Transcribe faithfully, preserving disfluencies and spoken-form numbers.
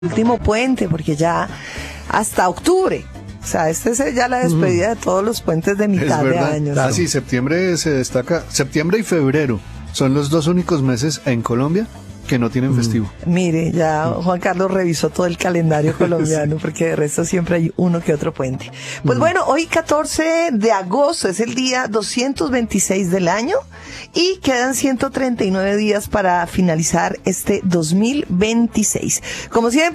último puente, porque ya hasta octubre. O sea, esta es ya la despedida de todos los puentes de mitad de año. Ah, sí, septiembre se destaca. Septiembre y febrero son los dos únicos meses en Colombia que no tienen festivo. Mm. Mire, ya Juan Carlos revisó todo el calendario colombiano, sí, porque de resto siempre hay uno que otro puente. Pues mm. bueno, hoy catorce de agosto es el día doscientos veintiséis del año y quedan ciento treinta y nueve días para finalizar este dos mil veintiséis. Como siempre,